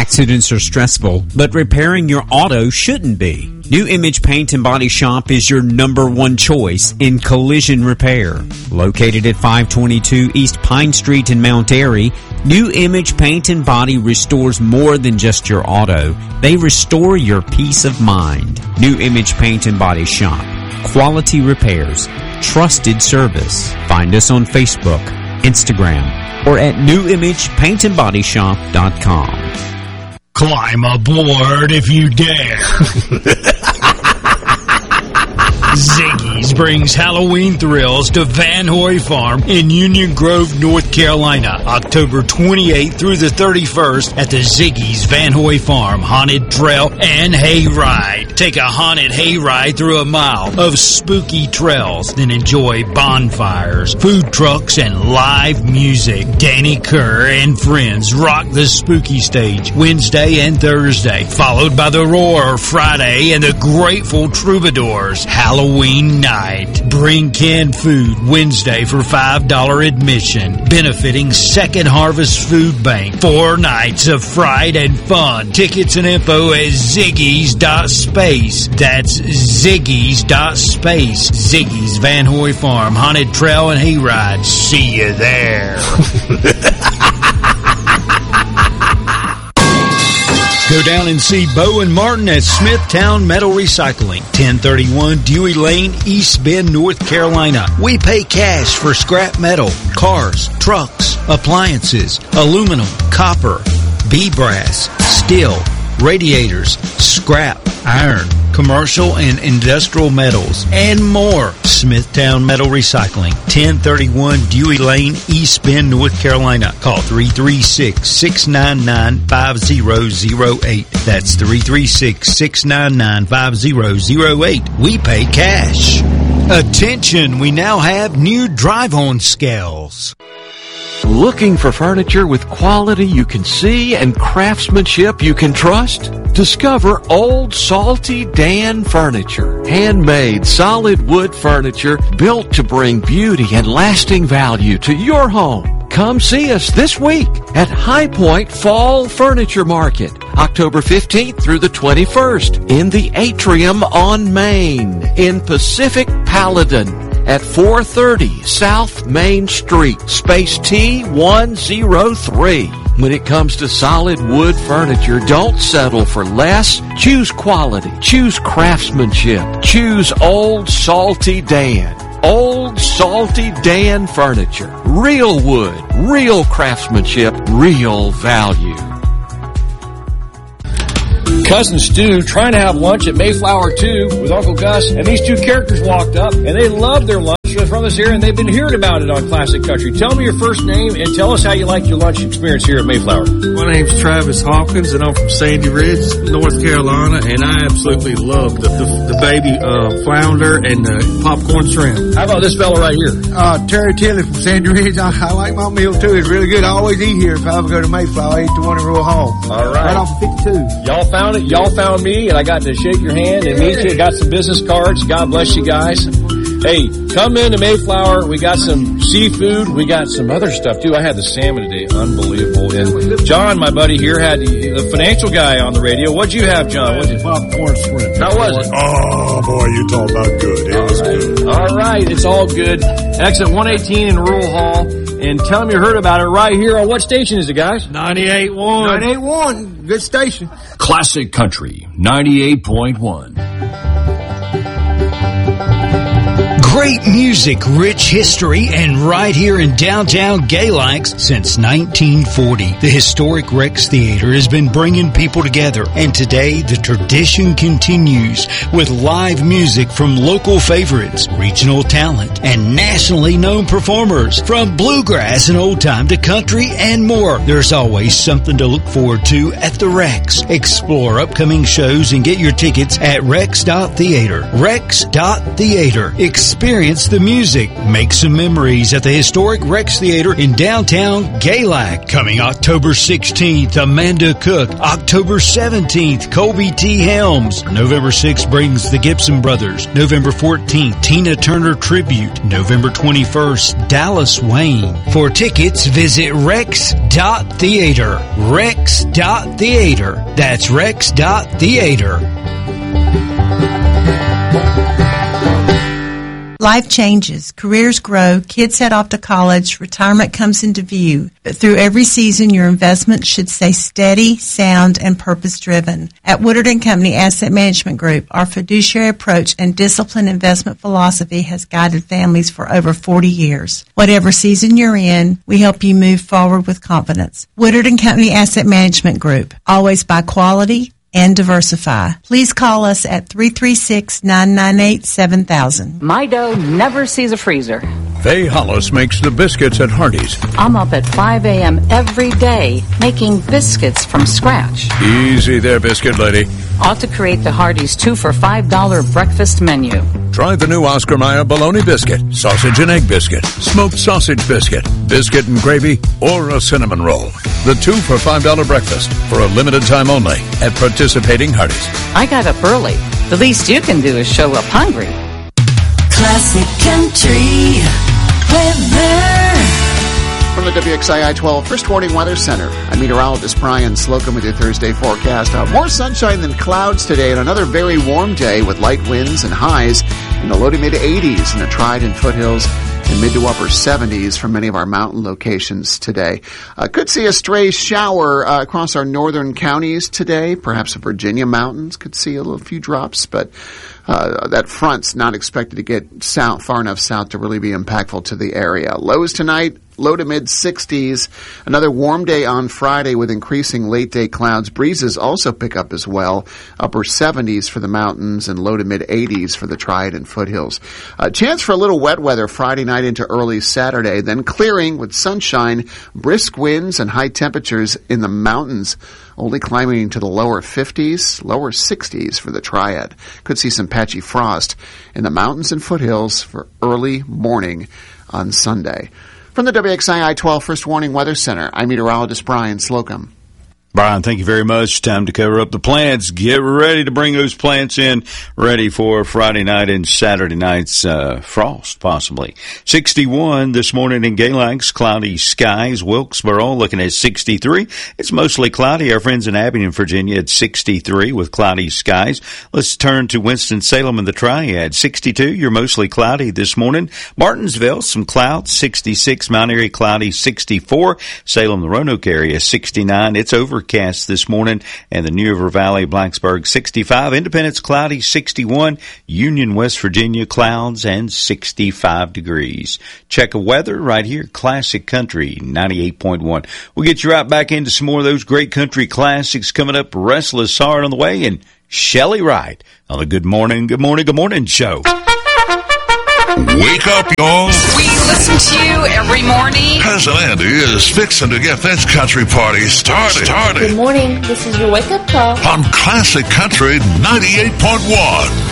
Accidents are stressful, but repairing your auto shouldn't be. New Image Paint and Body Shop is your number one choice in collision repair. Located at 522 East Pine Street in Mount Airy, New Image Paint and Body restores more than just your auto. They restore your peace of mind. New Image Paint and Body Shop. Quality repairs. Trusted service. Find us on Facebook, Instagram, or at newimagepaintandbodyshop.com. Climb aboard if you dare. Ziggy's brings Halloween thrills to Van Hoy Farm in Union Grove, North Carolina, October 28th through the 31st at the Ziggy's Van Hoy Farm Haunted Trail and Hayride. Take a haunted hayride through a mile of spooky trails, then enjoy bonfires, food trucks, and live music. Danny Kerr and friends rock the spooky stage Wednesday and Thursday, followed by the Roar Friday and the Grateful Troubadours Halloween night. Bring canned food Wednesday for $5 admission, benefiting Second Harvest Food Bank. 4 nights of fright and fun. Tickets and info at ziggy's.space. That's ziggy's.space. Ziggy's Van Hoy Farm Haunted Trail and Hayride. See you there. Go down and see Bo and Martin at Smithtown Metal Recycling, 1031 Dewey Lane, East Bend, North Carolina. We pay cash for scrap metal, cars, trucks, appliances, aluminum, copper, B-brass, steel, radiators, scrap, iron, commercial and industrial metals, and more. Smithtown Metal Recycling, 1031 Dewey Lane, East Bend, North Carolina. Call 336-699-5008. That's 336-699-5008. We pay cash. Attention, we now have new drive-on scales. Looking for furniture with quality you can see and craftsmanship you can trust? Discover Old Salty Dan Furniture. Handmade solid wood furniture built to bring beauty and lasting value to your home. Come see us this week at High Point Fall Furniture Market, October 15th through the 21st in the Atrium on Main in Pacific Paladin at 430 South Main Street, space T103. When it comes to solid wood furniture, don't settle for less. Choose quality. Choose craftsmanship. Choose Old Salty Dan. Old Salty Dan Furniture. Real wood, real craftsmanship, real value. Cousin Stu trying to have lunch at Mayflower 2 with Uncle Gus, and these two characters walked up, and they loved their lunch from us here, and they've been hearing about it on Classic Country. Tell me your first name, and tell us how you like your lunch experience here at Mayflower. My name's Travis Hawkins, and I'm from Sandy Ridge, North Carolina, and I absolutely love the baby flounder and the popcorn shrimp. How about this fella right here? Terry Tilley from Sandy Ridge. I like my meal, too. It's really good. I always eat here. If I ever go to Mayflower, I eat the one in Rural Hall. All right. Right off of 52. Y'all found it. Y'all found me, and I got to shake your hand and meet you. Got some business cards. God bless you guys. Hey, come into Mayflower. We got some seafood. We got some other stuff, too. I had the salmon today. Unbelievable. And John, my buddy here, had the financial guy on the radio. What'd you have, John? Popcorn shrimp. How was it? Oh, boy, you talk about good. It was good. All right. It's all good. Exit 118 in Rural Hall. And tell them you heard about it right here on what station is it, guys? 98.1. 98.1. Good station. Classic Country 98.1. Great music, rich history, and right here in downtown Galax since 1940. The historic Rex Theater has been bringing people together, and today the tradition continues with live music from local favorites, regional talent, and nationally known performers. From bluegrass and old time to country and more, there's always something to look forward to at the Rex. Explore upcoming shows and get your tickets at rex.theater. Rex.theater. Experience experience the music, make some memories at the historic Rex Theater in downtown Galac. Coming October 16th, Amanda Cook. October 17th, Colby T. Helms. November 6th brings the Gibson Brothers. November 14th, Tina Turner Tribute. November 21st, Dallas Wayne. For tickets, visit rex.theater. Rex.theater. That's rex.theater. Life changes, careers grow, kids head off to college, retirement comes into view. But through every season, your investment should stay steady, sound, and purpose-driven. At Woodard & Company Asset Management Group, our fiduciary approach and disciplined investment philosophy has guided families for over 40 years. Whatever season you're in, we help you move forward with confidence. Woodard & Company Asset Management Group, always by quality and diversify. Please call us at 336-998-7000. My dough never sees a freezer. Faye Hollis makes the biscuits at Hardee's. I'm up at 5 a.m. every day making biscuits from scratch. Easy there, biscuit lady. Ought to create the Hardee's 2 for $5 breakfast menu. Try the new Oscar Mayer bologna biscuit, sausage and egg biscuit, smoked sausage biscuit, biscuit and gravy, or a cinnamon roll. The 2 for $5 breakfast for a limited time only at participating Hardee's. I got up early. The least you can do is show up hungry. Classic Country Weather. From the WXII 12 First Warning Weather Center, I'm meteorologist Brian Slocum with your Thursday forecast. More sunshine than clouds today and another very warm day with light winds and highs in the low to mid 80s in the Trident foothills and mid to upper 70s for many of our mountain locations today. Could see a stray shower across our northern counties today. Perhaps the Virginia mountains could see a few drops, but that front's not expected to get south, far enough south to really be impactful to the area. Lows tonight, low to mid 60s. Another warm day on Friday with increasing late day clouds. Breezes also pick up as well. Upper 70s for the mountains and low to mid 80s for the Trident foothills. Chance for a little wet weather Friday night into early Saturday, then clearing with sunshine, brisk winds and high temperatures in the mountains, only climbing to the lower 50s, lower 60s for the Triad. Could see some patchy frost in the mountains and foothills for early morning on Sunday. From the WXII 12 First Warning Weather Center, I'm meteorologist Brian Slocum. Brian, thank you very much. Time to cover up the plants. Get ready to bring those plants in, ready for Friday night and Saturday night's frost, possibly. 61 this morning in Galax, cloudy skies. Wilkesboro looking at 63. It's mostly cloudy. Our friends in Abingdon, Virginia at 63 with cloudy skies. Let's turn to Winston-Salem and the Triad. 62, you're mostly cloudy this morning. Martinsville, some clouds, 66. Mount Airy, cloudy, 64. Salem, the Roanoke area, 69. It's overcast this morning, and the New River Valley, Blacksburg, 65. Independence, cloudy, 61. Union, West Virginia, clouds and 65 degrees. Check of weather right here, Classic Country 98.1. We'll get you right back into some more of those great country classics coming up. Restless Heart on the way, and Shelley Wright on the Good Morning show. Wake up, y'all. We listen to you every morning. Cousin Andy is fixing to get this country party started. Good morning. This is your wake-up call. On Classic Country 98.1.